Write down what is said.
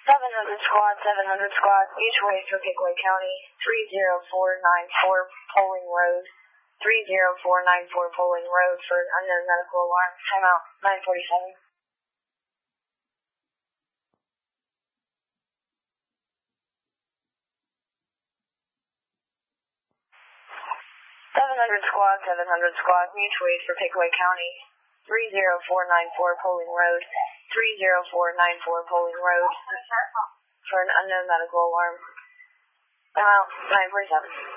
700 squad, 700 squad, each way for Pickaway County, 30494 Poling Road, 30494 Poling Road for an unknown medical alarm. Timeout, 9:47. Seven hundred squad, each way for Pickaway County, 30494 Poling Road, 30494 Poling Road for an unknown medical alarm. Timeout, 9:47.